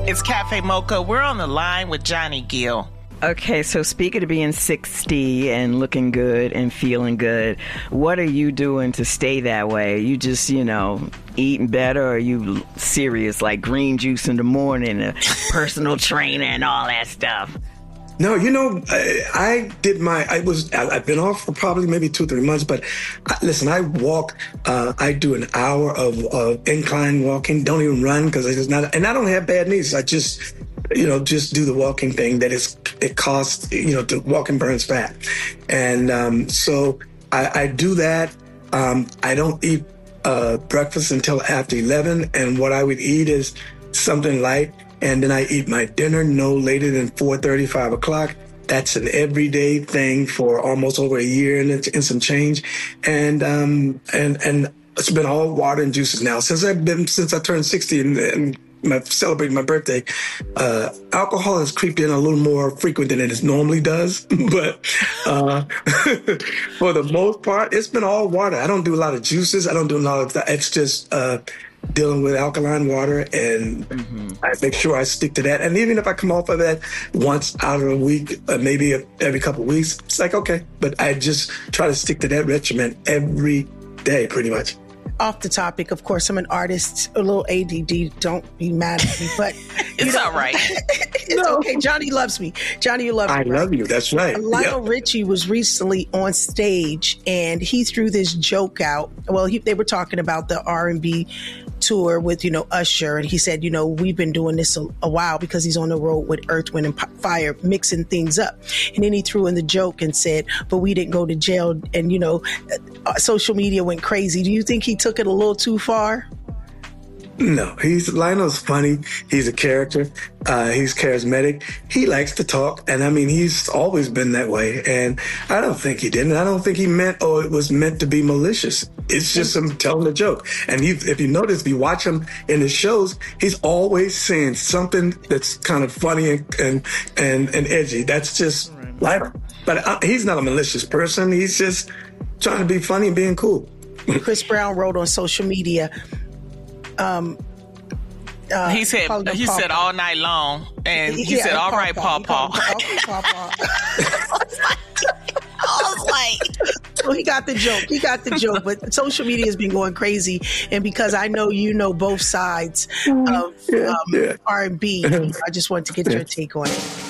It's Cafe Mocha. We're on the line with Johnny Gill. Okay, so speaking of being 60 and looking good and feeling good, what are you doing to stay that way? Are you just, eating better, or are you serious, like green juice in the morning, a personal trainer and all that stuff? No, I've been off for probably maybe 2-3 months, but listen, I walk, I do an hour of incline walking, don't even run because and I don't have bad knees. I just do the walking thing it costs, walking burns fat. And so I do that. I don't eat breakfast until after 11. And what I would eat is something light. And then I eat my dinner no later than 4:30, 5 o'clock. That's an everyday thing for almost over a year and some change. And it's been all water and juices now. Since I turned 60 and celebrating my birthday, alcohol has creeped in a little more frequent than it normally does. But for the most part, it's been all water. I don't do a lot of juices. I don't do a lot of that. It's just dealing with alkaline water, and I make sure I stick to that. And even if I come off of that once out of a week, maybe every couple of weeks, it's like, okay. But I just try to stick to that regimen every day, pretty much. Off the topic, of course, I'm an artist, a little ADD. Don't be mad at me, but it's all right. It's okay. Johnny loves me. Johnny, you love me. I love you. That's right. Lionel Richie was recently on stage, and he threw this joke out. Well, they were talking about the R&B tour with, Usher, and he said, we've been doing this a while because he's on the road with Earth, Wind, and Fire, mixing things up. And then he threw in the joke and said, but we didn't go to jail, and, social media went crazy. Do you think he took it a little too far? No, Lionel's funny. He's a character. He's charismatic. He likes to talk. And he's always been that way. And I don't think he did. And I don't think he meant, it was meant to be malicious. It's just him telling a joke. And if you notice, if you watch him in his shows, he's always saying something that's kind of funny and edgy. That's just Lionel. But he's not a malicious person. He's just trying to be funny and being cool. Chris Brown wrote on social media, he said all night long, and he said, all right, Paw. I was like, so he got the joke. But social media has been going crazy, and because I know both sides of R&B, I just wanted to get your take on it.